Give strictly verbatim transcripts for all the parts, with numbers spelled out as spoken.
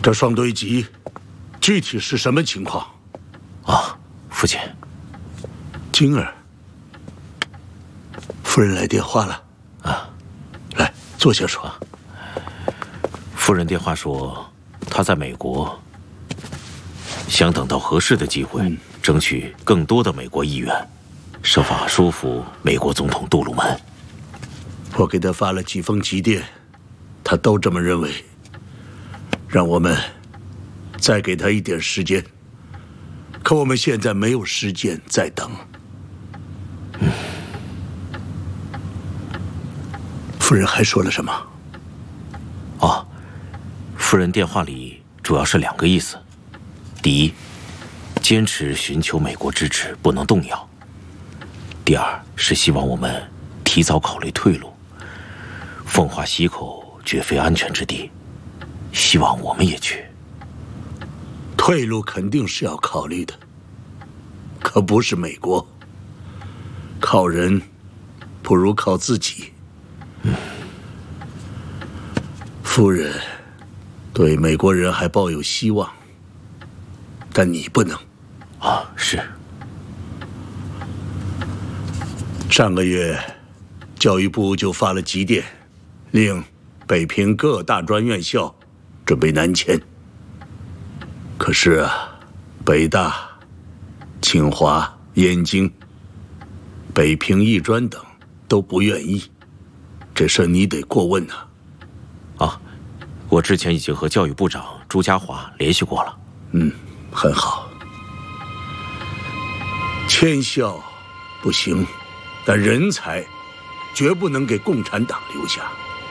这双对戟具体是什么情况？ 啊，父亲。 晶儿，夫人来电话了。 啊， 来，坐下说。 夫人电话说，她在美国，想等到合适的机会，嗯、争取更多的美国议员，设法说服美国总统杜鲁门。 我给他发了几封急电，他都这么认为。让我们再给他一点时间。可我们现在没有时间再等。嗯。夫人还说了什么？ 哦，夫人电话里主要是两个意思：第一，坚持寻求美国支持，不能动摇；第二是希望我们提早考虑退路。奉化溪口绝非安全之地，希望我们也去。 退路肯定是要考虑的，可不是美国。靠人不如靠自己。嗯。夫人对美国人还抱有希望，但你不能。 啊，是。 上个月，教育部就发了急电，令北平各大专院校准备南迁。可是啊，北大、清华、燕京、北平艺专等都不愿意，这事你得过问呐。 啊，我之前已经和教育部长朱家骅联系过了。 嗯，很好。迁校不行，但人才绝不能给共产党留下。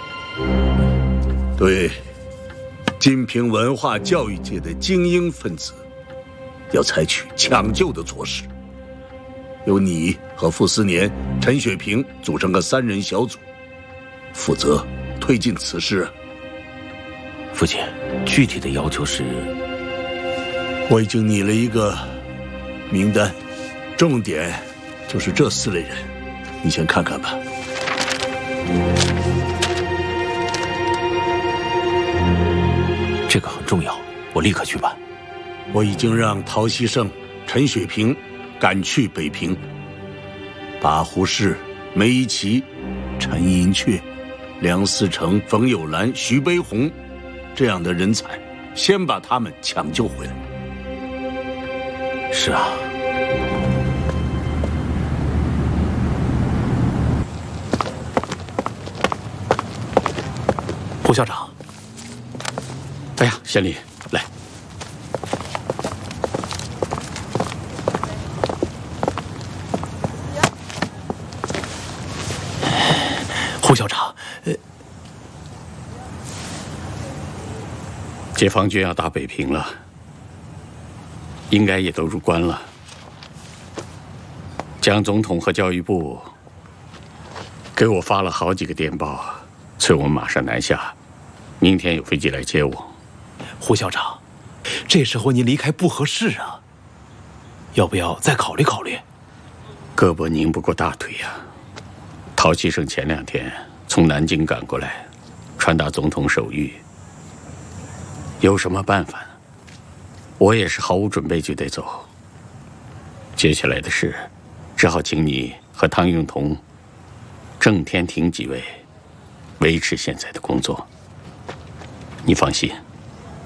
对金平文化教育界的精英分子，要采取抢救的措施。由你和傅斯年、陈雪萍组成个三人小组，负责推进此事。 父亲，具体的要求是？ 我已经拟了一个名单，重点就是这四类人，你先看看吧。 这个很重要，我立刻去办。 我已经让陶希圣、陈雪萍赶去北平，把胡适、梅贻琦、陈寅恪、梁思成、冯友兰、徐悲鸿这样的人才，先把他们抢救回来。 是啊。 胡校长。哎呀，贤礼，来。胡校长，呃，解放军要打北平了，应该也都入关了。蒋总统和教育部给我发了好几个电报，催我们马上南下，明天有飞机来接我。 胡校长，这时候您离开不合适啊，要不要再考虑考虑？ 胳膊拧不过大腿呀、啊。陶希圣前两天从南京赶过来，传达总统手谕。有什么办法呢？我也是毫无准备就得走。接下来的事，只好请你和汤用彤、郑天庭几位维持现在的工作。你放心。